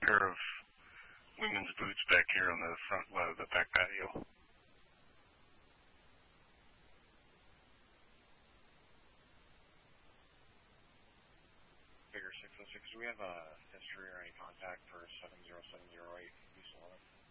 pair of women's boots back here on the front of the back patio. Figure 606, do we have a history or any contact for 70708 East 11?